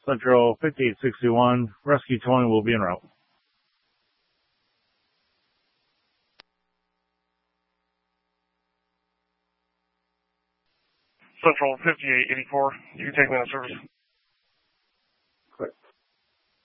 Central 5861, Rescue 20 will be en route. Central 5884, you can take me on service.